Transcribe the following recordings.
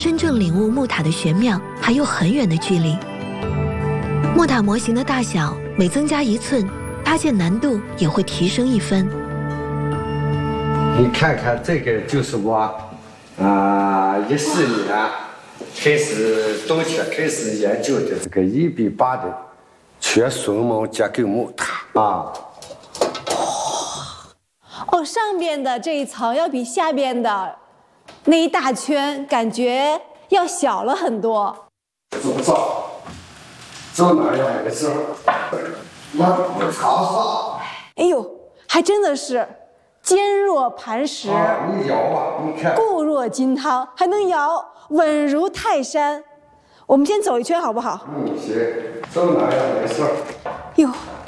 真正领悟木塔的玄妙还有很远的距离。木塔模型的大小每增加1寸，搭建难度也会提升1分。 你看看这个就是我14年开始冬天开始研究的这个1:8的全榫卯结构木塔啊。 哦，上边的这一层要比下边的那一大圈感觉要小了很多。 走哪要买个字？我尝尝。 哎呦，还真的是坚若磐石， 你摇吧，你看， 固若金汤，还能摇，稳如泰山。我们先走一圈好不好？ 行，走哪要没事。 哟，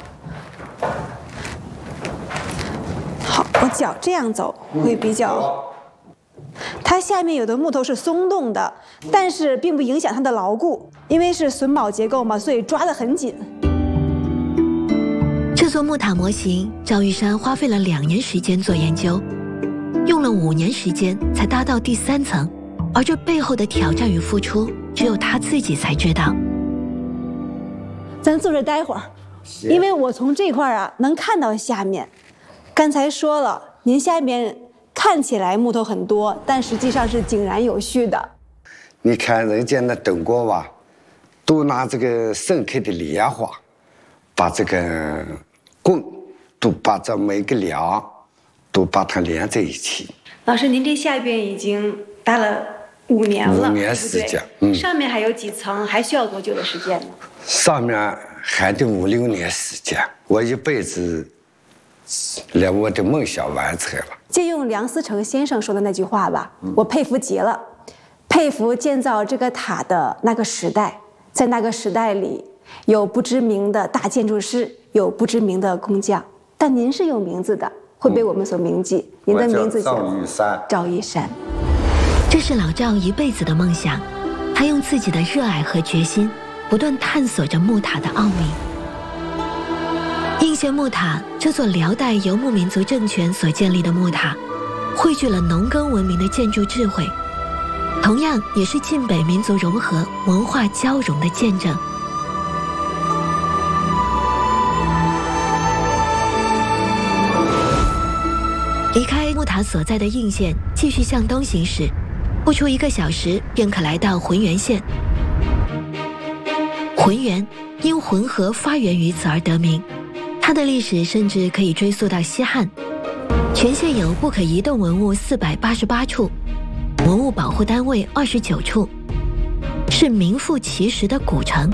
好，我脚这样走会比较。它下面有的木头是松动的，但是并不影响它的牢固，因为是榫卯结构嘛，所以抓得很紧。 这座木塔模型，赵玉山花费了2年时间做研究，用了5年时间才搭到第3层，而这背后的挑战与付出，只有他自己才知道。 咱坐这待会儿，因为我从这块能看到下面。刚才说了，您下面看起来木头很多，但实际上是井然有序的。 你看人家那等国娃，都拿这个盛开的莲花，把这个棍都把这每个梁都把它连在一起。 老师，您这下边已经搭了5年了，5 年时间， 上面还有几层，还需要多久的时间呢？ 上面还得5、6年时间，我一辈子连我的梦想完成了。 借用梁思成先生说的那句话吧，我佩服极了，佩服建造这个塔的那个时代，在那个时代里，有不知名的大建筑师，有不知名的工匠，但您是有名字的，会被我们所铭记。您的名字叫赵玉山。 赵玉山， 这是老赵一辈子的梦想，他用自己的热爱和决心，不断探索着木塔的奥秘。应县木塔，这座辽代游牧民族政权所建立的木塔，汇聚了农耕文明的建筑智慧，同样也是晋北民族融合、文化交融的见证。离开木塔所在的应县，继续向东行驶，不出1个小时便可来到浑源县。浑源因浑河发源于此而得名，它的历史甚至可以追溯到西汉。全县有不可移动文物488处，文物保护单位29处，是名副其实的古城。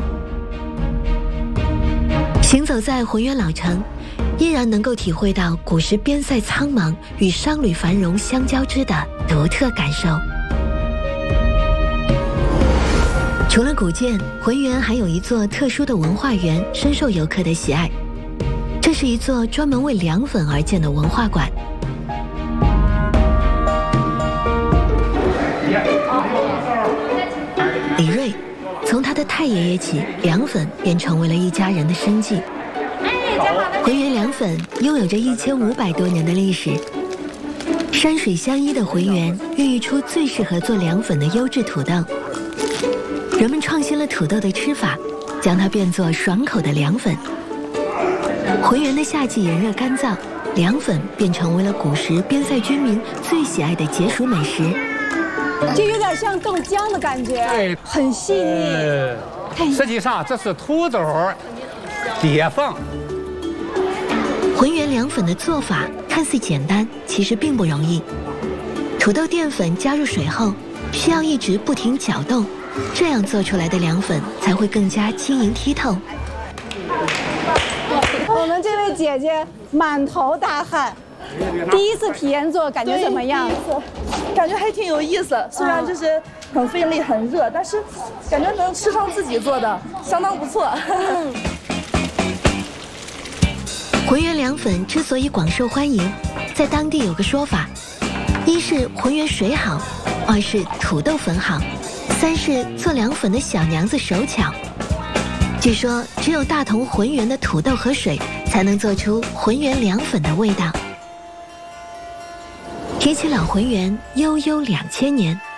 行走在浑源老城，依然能够体会到古时边塞苍茫与商旅繁荣相交织的独特感受。除了古建，浑源还有一座特殊的文化园，深受游客的喜爱。这是一座专门为凉粉而建的文化馆。李瑞，从他的太爷爷起，凉粉便成为了一家人的生计。浑源凉粉拥有着1500多年的历史，山水相依的浑源孕育出最适合做凉粉的优质土豆。人们创新了土豆的吃法，将它变作爽口的凉粉。浑源的夏季炎热干燥，凉粉便成为了古时边塞居民最喜爱的解暑美食。 就有点像豆浆的感觉，对，很细腻。 实际上这是土豆叠缝。 浑源凉粉的做法看似简单，其实并不容易。土豆淀粉加入水后，需要一直不停搅动，这样做出来的凉粉才会更加晶莹剔透。 我们这位姐姐满头大汗，第一次体验做，感觉怎么样？ 感觉还挺有意思，虽然就是很费力、很热，但是感觉能吃上自己做的，相当不错。 浑源凉粉之所以广受欢迎，在当地有个说法：一是浑源水好，2是土豆粉好，3是做凉粉的小娘子手巧。据说只有大同浑源的土豆和水才能做出浑源凉粉的味道。提起老浑源，悠悠2000年，